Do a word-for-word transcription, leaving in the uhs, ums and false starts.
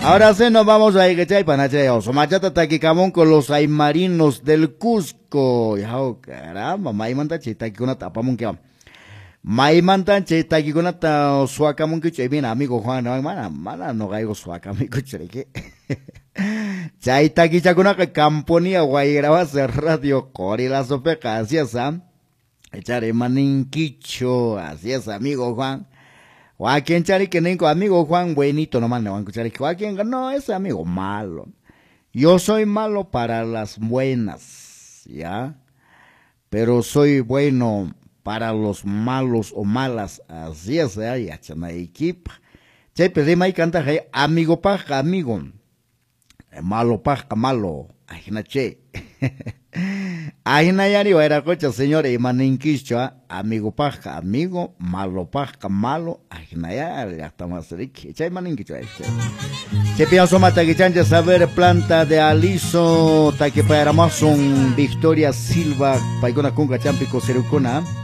Ahora sí nos vamos a ir que chay panacheo. Somachata taquicamón con los aymarinos del Cusco. Ya, oh, caramba, maimanta chita que una tapamón que va. Maimanta chita que una ta suacamón que chay bien amigo Juan, no, mana, mana no gaigo suacamón que chay que. Chay taquicha con una camponía guayraba radio cori la sopeca, así es, ¿ah? Echaré maninquicho, así es, amigo Juan. Joaquín Chari que nenco amigo Juan buenito nomás no van a escuchar. Joaquín no es amigo malo. Yo soy malo para las buenas, ¿ya? Pero soy bueno para los malos o malas. Así es, ¿ya? Y achana equipa. Che, pedima y canta, amigo paja, amigo. Malo paja, malo. Ajina che. Ajina yari era cocha, señor, y maninquicho, amigo paja, amigo, malo paja, malo. Ajina yari, hasta más rico. Chay maninquicho, este. Che, pienso mata que chancha saber planta de aliso, ta que para más son Victoria Silva, paigona kunga champico serucona.